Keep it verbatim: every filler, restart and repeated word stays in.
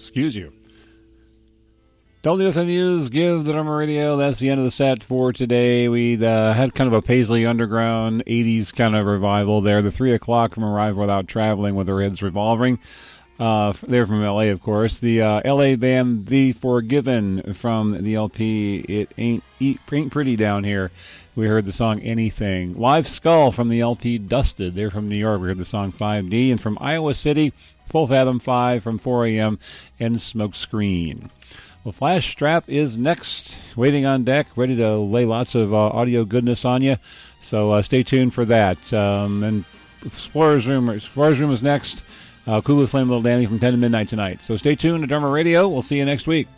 Excuse you. W F M U's Give the Drummer Radio. That's the end of the set for today. We uh, had kind of a Paisley Underground eighties kind of revival there. The three o'clock from Arrive Without Traveling with their heads revolving. Uh, they're from L A, of course. The uh, L A band The Forgiven from the L P It Ain't, Eat, Ain't Pretty Down Here. We heard the song Anything. Live Skull from the L P Dusted. They're from New York. We heard the song five D. And from Iowa City, Full Fathom five from four a.m. and Smoke Screen. Well, Flash Strap is next, waiting on deck, ready to lay lots of uh, audio goodness on you. So uh, stay tuned for that. Um, and Explorer's Room, Explorer's Room is next. Uh, Cool with Flame Little Danny from ten to midnight tonight. So stay tuned to Drummer Radio. We'll see you next week.